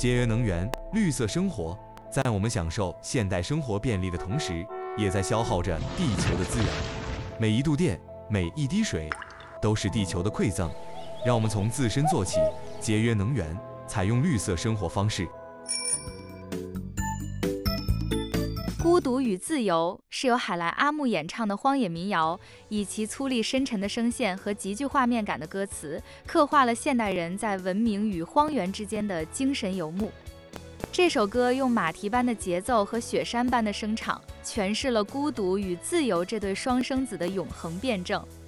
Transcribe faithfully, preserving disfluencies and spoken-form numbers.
节约能源、绿色生活，在我们享受现代生活便利的同时，也在消耗着地球的资源。每一度电，每一滴水，都是地球的馈赠。让我们从自身做起，节约能源，采用绿色生活方式。 孤独与自由是由海莱阿木演唱的荒野民谣，以其粗粝深沉的声线和极具画面感的歌词，刻画了现代人在文明与荒原之间的精神游牧。这首歌用马蹄般的节奏和雪山般的声场，诠释了孤独与自由这对双生子的永恒辩证。